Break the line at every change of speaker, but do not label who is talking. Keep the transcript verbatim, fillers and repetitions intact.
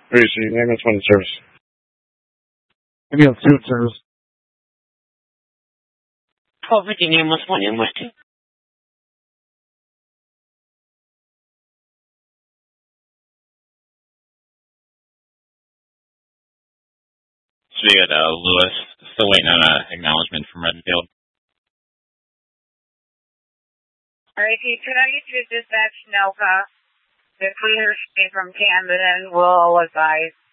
Where is she? Ambulance one in service.
Ambulance two in service.
twelve fifteen, ambulance one, ambulance two.
So we got uh, Lewis, still waiting on an acknowledgement from Redfield.
Alright, can I get you to dispatch Nelka? If we hear something from Camden, we'll advise.